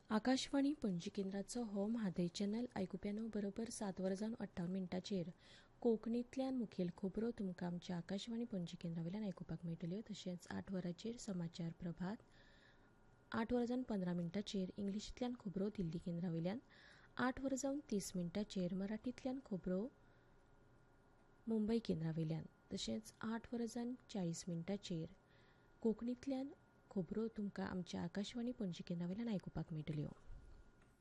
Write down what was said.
आकाशवाणी पणजी केंद्राचो हो म्हादय चॅनल आयकुप्यानो बरोबर 7:58 कोंकणींतल्यान मुखेल खबरो तुमकां आमच्या आकाशवाणी पणजी केंद्रा वयल्यान आयकुपाक मेळटल्यो. तशेंच 8 समाचार प्रभात, 8:15 इंग्लिशींतल्यान खबरो दिल्ली केंद्रा वयल्यान, 8:30 मराठींतल्यान खबरो मुंबय केंद्रा वयल्यान, तशेंच 8:40 कोंकणींतल्यान खबरो तुमकां आमच्या आकाशवाणी पणजी केंद्रा वयल्यान आयकुपाक मेळटल्यो.